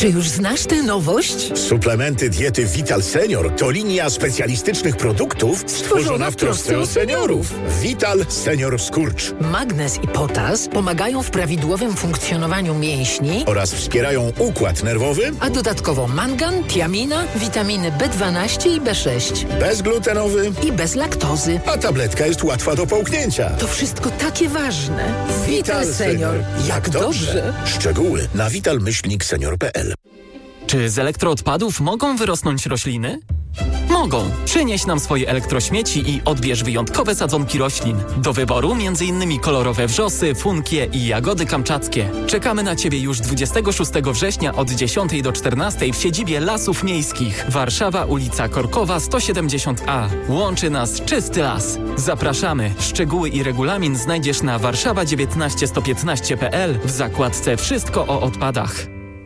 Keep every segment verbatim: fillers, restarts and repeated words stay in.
Czy już znasz tę nowość? Suplementy diety Vital Senior to linia specjalistycznych produktów stworzona w trosce o seniorów. Vital Senior Skurcz. Magnez i potas pomagają w prawidłowym funkcjonowaniu mięśni Oraz wspierają układ nerwowy. A dodatkowo mangan, tiamina, witaminy B dwanaście i B sześć. Bezglutenowy. I bez laktozy. A tabletka jest łatwa do połknięcia. To wszystko takie ważne. Vital Senior. Jak dobrze. Szczegóły na vital myślnik senior kropka p l. Czy z elektroodpadów mogą wyrosnąć rośliny? Mogą. Przynieś nam swoje elektrośmieci i odbierz wyjątkowe sadzonki roślin. Do wyboru między innymi kolorowe wrzosy, funkie i jagody kamczackie. Czekamy na Ciebie już dwudziestego szóstego września od dziesiątej do czternastej w siedzibie Lasów Miejskich. Warszawa, ulica Korkowa sto siedemdziesiąt A. Łączy nas czysty las. Zapraszamy. Szczegóły i regulamin znajdziesz na warszawa dziewiętnaście sto piętnaście kropka p l w zakładce Wszystko o odpadach.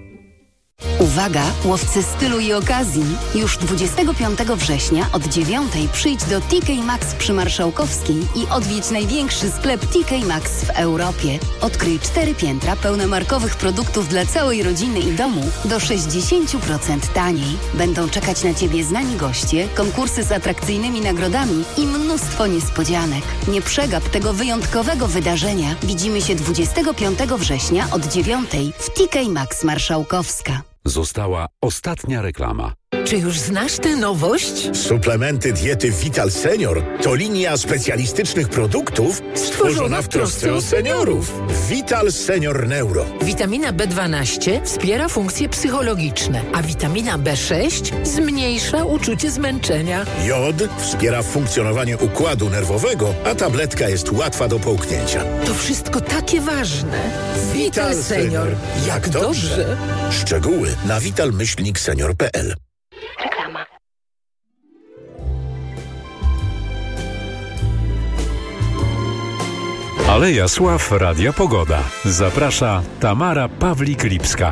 Uwaga, łowcy stylu i okazji! Już dwudziestego piątego września od dziewiątej przyjdź do T K Maxx przy Marszałkowskiej i odwiedź największy sklep T K Maxx w Europie. Odkryj cztery piętra pełne markowych produktów dla całej rodziny i domu do sześćdziesiąt procent taniej. Będą czekać na Ciebie znani goście, konkursy z atrakcyjnymi nagrodami i mnóstwo niespodzianek. Nie przegap tego wyjątkowego wydarzenia. Widzimy się dwudziestego piątego września od dziewiątej w T K Maxx Marszałkowska. Została ostatnia reklama. Czy już znasz tę nowość? Suplementy diety Vital Senior to linia specjalistycznych produktów stworzona w trosce o seniorów. Vital Senior Neuro. Witamina B dwanaście wspiera funkcje psychologiczne, a witamina B sześć zmniejsza uczucie zmęczenia. Jod wspiera funkcjonowanie układu nerwowego, a tabletka jest łatwa do połknięcia. To wszystko takie ważne. Vital Senior. Jak dobrze. Szczegóły na vital myślnik senior kropka p l. Reklama. Aleja Sław Radia Pogoda. Zaprasza Tamara Pawlik-Lipska.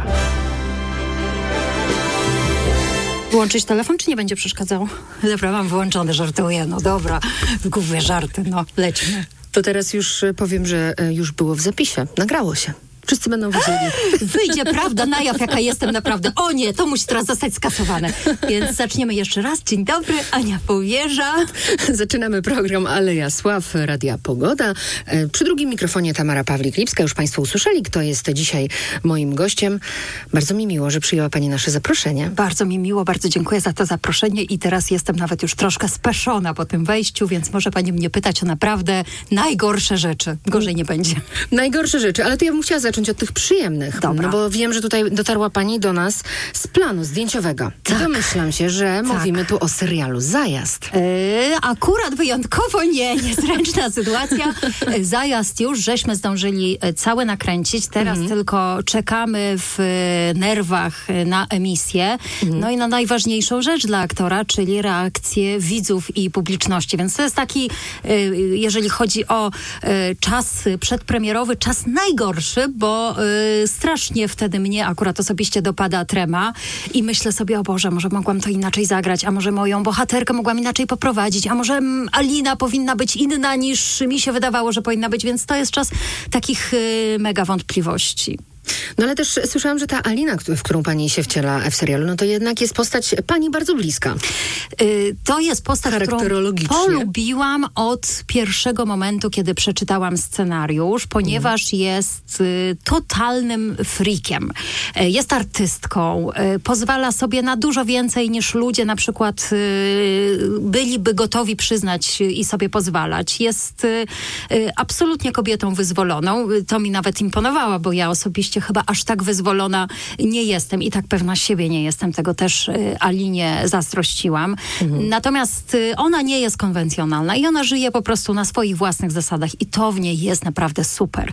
Wyłączyć telefon, czy nie będzie przeszkadzał? Dobra, mam wyłączony, żartuję. No dobra, głupie żarty, no lecimy. To teraz już powiem, że już było w zapisie. Nagrało się. Wszyscy będą wiedzieli. Wyjdzie prawda na jaw, jaka jestem naprawdę. O nie, to musi teraz zostać skasowane. Więc zaczniemy jeszcze raz. Dzień dobry, Ania Powierza. Zaczynamy program Aleja Sław Radia Pogoda. Przy drugim mikrofonie Tamara Pawlik-Lipska. Już Państwo usłyszeli, kto jest dzisiaj moim gościem. Bardzo mi miło, że przyjęła Pani nasze zaproszenie. Bardzo mi miło, bardzo dziękuję za to zaproszenie i teraz jestem nawet już troszkę speszona po tym wejściu, więc może Pani mnie pytać o naprawdę najgorsze rzeczy. Gorzej nie będzie. Najgorsze rzeczy, ale to ja bym chciała zacząć od tych przyjemnych. Dobra. No bo wiem, że tutaj dotarła Pani do nas z planu zdjęciowego. Tak. I domyślam się, że Tak. mówimy tu o serialu Zajazd. Yy, akurat wyjątkowo nie, niezręczna sytuacja. Zajazd już żeśmy zdążyli całe nakręcić. Teraz Mhm. tylko czekamy w nerwach na emisję. Mhm. No i na najważniejszą rzecz dla aktora, czyli reakcję widzów i publiczności. Więc to jest taki, yy, jeżeli chodzi o yy, czas przedpremierowy, czas najgorszy, bo yy, strasznie wtedy mnie akurat osobiście dopada trema i myślę sobie, o Boże, może mogłam to inaczej zagrać, a może moją bohaterkę mogłam inaczej poprowadzić, a może mm, Alina powinna być inna niż mi się wydawało, że powinna być, więc to jest czas takich yy, mega wątpliwości. No ale też słyszałam, że ta Alina, w którą Pani się wciela w serialu, no to jednak jest postać Pani bardzo bliska. Yy, to jest postać, którą Charakterologicznie. polubiłam od pierwszego momentu, kiedy przeczytałam scenariusz, ponieważ mm. jest y, totalnym freakiem. Y, jest artystką, y, pozwala sobie na dużo więcej niż ludzie na przykład y, byliby gotowi przyznać i sobie pozwalać. Jest y, y, absolutnie kobietą wyzwoloną. Y, to mi nawet imponowało, bo ja osobiście chyba aż tak wyzwolona nie jestem i tak pewna siebie nie jestem. Tego też y, Alinie zazdrościłam. Mhm. Natomiast y, ona nie jest konwencjonalna i ona żyje po prostu na swoich własnych zasadach i to w niej jest naprawdę super.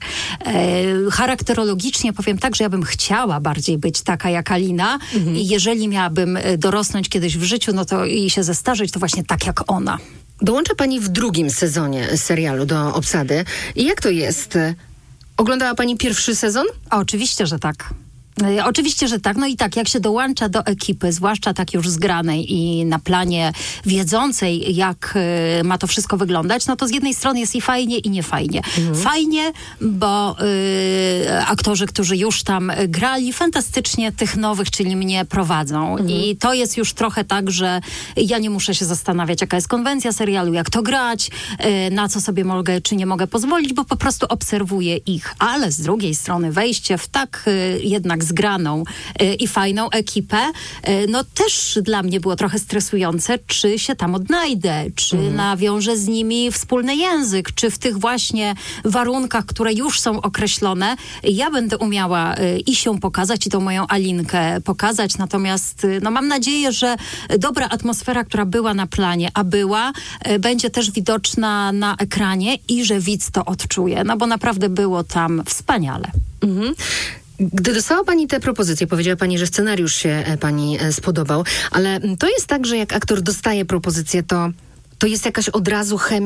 E, charakterologicznie powiem tak, że ja bym chciała bardziej być taka jak Alina mhm. i jeżeli miałabym dorosnąć kiedyś w życiu, no to i się zestarzeć, to właśnie tak jak ona. Dołącza Pani w drugim sezonie serialu do obsady. I jak to jest? Oglądała Pani pierwszy sezon? A oczywiście, że tak. Y, Oczywiście, że tak. No i tak, jak się dołącza do ekipy, zwłaszcza tak już zgranej i na planie wiedzącej, jak y, ma to wszystko wyglądać, no to z jednej strony jest i fajnie, i nie fajnie. Mhm. Fajnie, bo y, aktorzy, którzy już tam grali, fantastycznie tych nowych, czyli mnie prowadzą. Mhm. I to jest już trochę tak, że ja nie muszę się zastanawiać, jaka jest konwencja serialu, jak to grać, y, na co sobie mogę, czy nie mogę pozwolić, bo po prostu obserwuję ich. Ale z drugiej strony wejście w tak y, jednak zgraną y, i fajną ekipę, y, no też dla mnie było trochę stresujące, czy się tam odnajdę, czy mhm. nawiążę z nimi wspólny język, czy w tych właśnie warunkach, które już są określone, ja będę umiała y, i się pokazać, i tą moją Alinkę pokazać. Natomiast y, no mam nadzieję, że dobra atmosfera, która była na planie, a była, y, będzie też widoczna na ekranie i że widz to odczuje. No bo naprawdę było tam wspaniale. Mhm. Gdy dostała pani te propozycje, powiedziała pani, że scenariusz się e, pani e, spodobał, ale to jest tak, że jak aktor dostaje propozycję, to, to jest jakaś od razu chemia